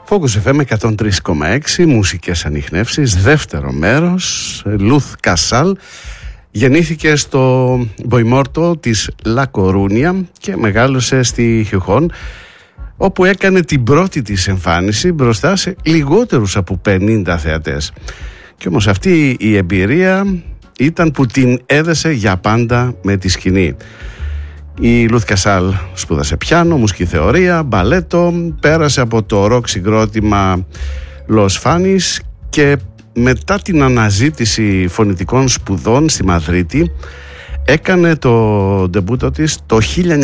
Focus FM 103,6, μουσικές ανιχνεύσεις, δεύτερο μέρος. Λουθ Κασάλ γεννήθηκε στο Μποϊμόρτο της Λα Κορούνια και μεγάλωσε στη Χιχόν, όπου έκανε την πρώτη της εμφάνιση μπροστά σε λιγότερους από 50 θεατές. Και όμως αυτή η εμπειρία ήταν που την έδεσε για πάντα με τη σκηνή. Η Λουθ Κασάλ σπούδασε πιάνο, μουσική θεωρία, μπαλέτο, πέρασε από το ροκ συγκρότημα Los Fanis και μετά την αναζήτηση φωνητικών σπουδών στη Μαδρίτη έκανε το ντεμπούτο της το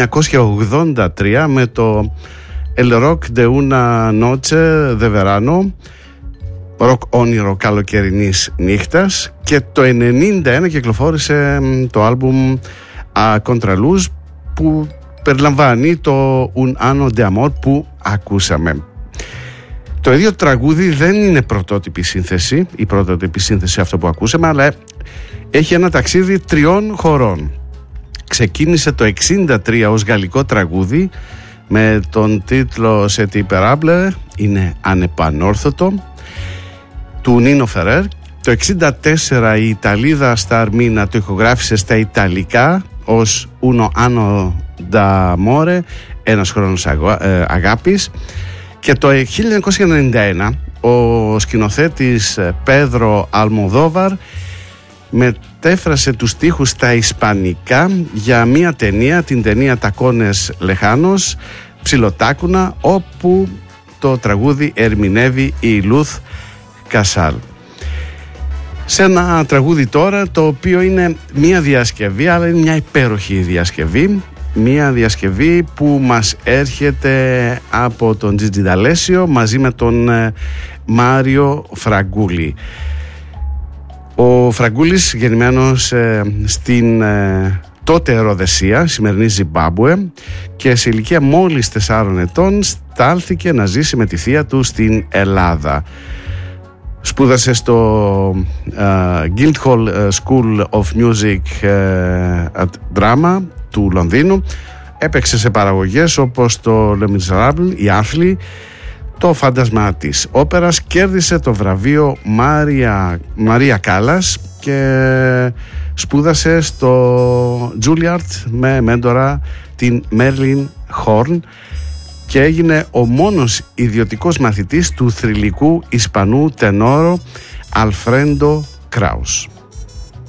1983 με το El Rock de una Noche de Verano, ροκ όνειρο καλοκαιρινής νύχτας, και το 1991 κυκλοφόρησε το άλμπουμ A Contraluz, που περιλαμβάνει το Un Anno de Amor που ακούσαμε. Το ίδιο τραγούδι δεν είναι πρωτότυπη σύνθεση, η πρωτότυπη σύνθεση αυτό που ακούσαμε, αλλά έχει ένα ταξίδι 3 χωρών. Ξεκίνησε το 1963 ως γαλλικό τραγούδι με τον τίτλο «C'est hyperable», είναι ανεπανόρθωτο, του Νίνο Φερέρ. Το 1964 η Ιταλίδα Σταρμίνα το ηχογράφησε στα Ιταλικά ως «Uno anno d'amore», ένας χρόνος αγάπης. Και το 1991 ο σκηνοθέτης Πέδρο Αλμοδόβαρ μετέφρασε τους στίχους στα ισπανικά για μια ταινία, την ταινία «Τακόνες Λεχάνος», Ψιλοτάκουνα, όπου το τραγούδι ερμηνεύει η Λουθ Κασάλ. Σε ένα τραγούδι τώρα το οποίο είναι μια διασκευή, αλλά είναι μια υπέροχη διασκευή, μια διασκευή που μας έρχεται από τον Τζιτζι Νταλέσιο μαζί με τον Μάριο Φραγκούλη. Ο Φραγκούλης, γεννημένος στην τότε Ροδεσία, σημερινή Ζιμπάμπουε, και σε ηλικία μόλις 4 ετών στάλθηκε να ζήσει με τη θεία του στην Ελλάδα. Σπούδασε στο Guildhall School of Music at Drama του Λονδίνου. Έπαιξε σε παραγωγές όπως το Les Miserables, η Άθλη, το Φάντασμα της Όπερας. Κέρδισε το βραβείο Μαρία Κάλλας και σπούδασε στο Juilliard με μέντορα την Μέρλιν Χόρν και έγινε ο μόνος ιδιωτικός μαθητής του θρυλικού Ισπανού τενόρο Αλφρέντο Κράους.